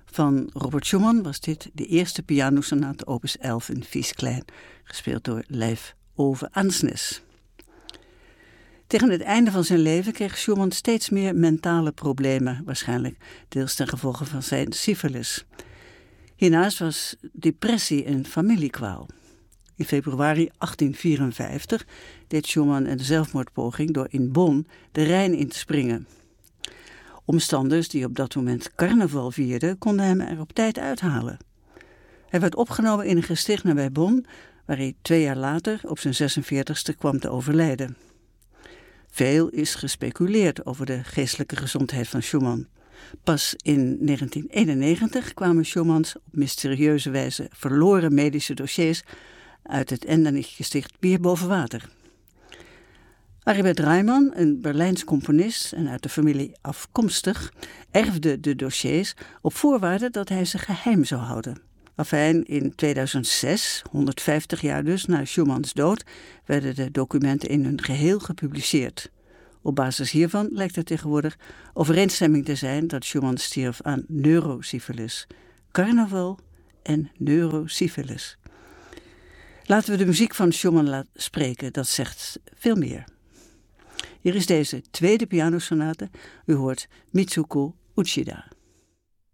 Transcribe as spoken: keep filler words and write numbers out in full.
Van Robert Schumann was dit de eerste pianosonate opus elf in vies klein, gespeeld door Leif Ove Ansnes. Tegen het einde van zijn leven kreeg Schumann steeds meer mentale problemen, waarschijnlijk deels ten gevolge van zijn syfilis. Hiernaast was depressie een familiekwaal. In februari achttien vierenvijftig deed Schumann een zelfmoordpoging door in Bonn de Rijn in te springen. Omstanders die op dat moment carnaval vierden, konden hem er op tijd uithalen. Hij werd opgenomen in een gesticht nabij Bonn, waar hij twee jaar later op zijn zesenveertigste kwam te overlijden. Veel is gespeculeerd over de geestelijke gezondheid van Schumann. Pas in negentien eenennegentig kwamen Schumanns op mysterieuze wijze verloren medische dossiers uit het Endenich-gesticht weer boven water. Aribert Reimann, een Berlijns componist en uit de familie afkomstig, erfde de dossiers op voorwaarde dat hij ze geheim zou houden. Afijn, in tweeduizend zes, honderdvijftig jaar dus na Schumanns dood, werden de documenten in hun geheel gepubliceerd. Op basis hiervan lijkt er tegenwoordig overeenstemming te zijn dat Schumann stierf aan neurosyfilis, carnaval en neurosyfilis. Laten we de muziek van Schumann laten spreken, dat zegt veel meer. Hier is deze tweede pianosonate. U hoort Mitsuko Uchida.